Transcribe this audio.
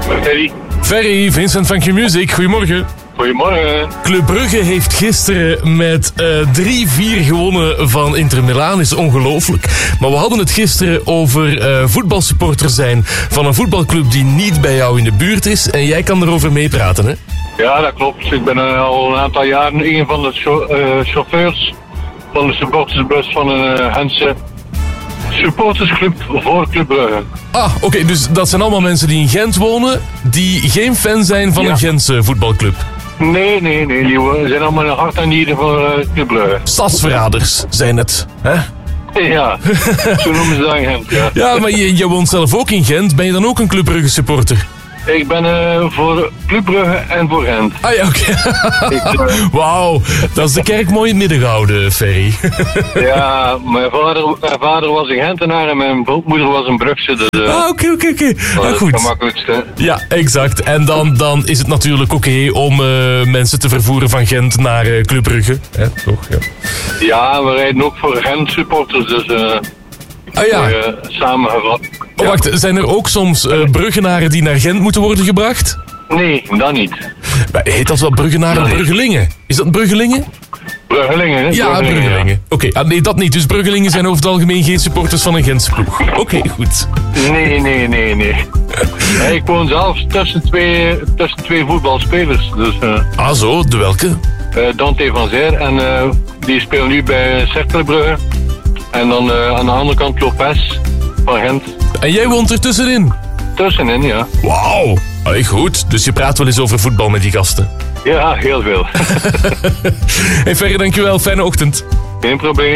Ferry. Ferry, Vincent van Q-Music, goedemorgen. Goedemorgen. Club Brugge heeft gisteren met 3-4 gewonnen van Inter Milaan. Is ongelooflijk. Maar we hadden het gisteren over voetbalsupporter zijn van een voetbalclub die niet bij jou in de buurt is. En jij kan erover meepraten, hè? Ja, dat klopt. Ik ben al een aantal jaren een van de chauffeurs van de supportersbus van een Gentse supportersclub voor Club Brugge. Ah, oké, dus dat zijn allemaal mensen die in Gent wonen, die geen fan zijn van een Gentse voetbalclub. Nee, die zijn allemaal een hart en nieren voor Club Brugge. Stadsverraders zijn het, hè? Ja, zo noemen ze dat in Gent, ja. Ja, maar je woont zelf ook in Gent. Ben je dan ook een Club Brugge supporter? Ik ben voor Club Brugge en voor Gent. Ah ja, oké. Wauw, dat is de kerk mooi in het midden gehouden, Ferry. Ja, mijn vader was een Gentenaar en mijn moeder was een Brugse. Dus, oké. Dat is goed. het gemakkelijkste. Ja, exact. En dan is het natuurlijk oké om mensen te vervoeren van Gent naar Club Brugge. Hè, toch? Ja. Ja, we rijden ook voor Gent supporters, dus samengevat. Oh, wacht, zijn er ook soms Bruggenaren die naar Gent moeten worden gebracht? Nee, dat niet. Maar heet dat wel Bruggenaren of Bruggelingen? Is dat Bruggelingen? Bruggelingen, hè? Ja, Bruggelingen. Ja. Oké, nee, dat niet. Dus Bruggelingen zijn over het algemeen geen supporters van een Gentse ploeg. Oké, goed. Nee. Ik woon zelfs tussen twee voetbalspelers. Dus, zo, de welke? Dante van Zijr en die speelt nu bij Cercle Brugge. En dan aan de andere kant Lopez van Gent. En jij woont er tussenin? Tussenin, ja. Wauw. Allee, goed. Dus je praat wel eens over voetbal met die gasten? Ja, heel veel. Hey Ferry, dankjewel. Fijne ochtend. Geen probleem.